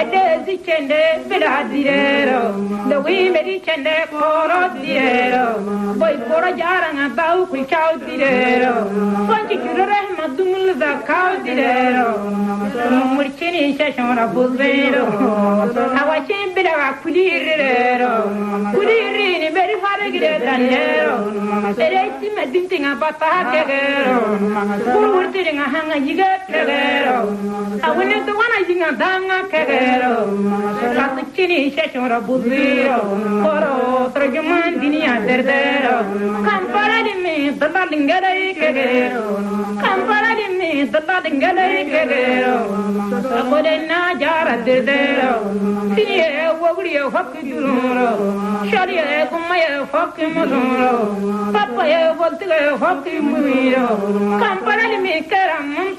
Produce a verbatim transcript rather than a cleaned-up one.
Ade zichende biladirero, the women chende koro direro, boy koro jaranga bau kuchau direro, fonchi kurore madumul za kau direro, murchini shashora buzero, awachin bila kudirero, kudirini beri farigire danero, ereti medintinga bata kegero, kururtiringa hanga yiga kegero, awunin to wana yinga danga kegero, katuchini shashora buzero, koro trojuman dinia derdero, kampara di me dalla lingera kegero, kampara di me dalla lingera kegero, akode na jara derdero, tinie wogriye hokki duroro, shariye kumaye hokki muduro, papa ye voltige hokki muiro, kampara di me keram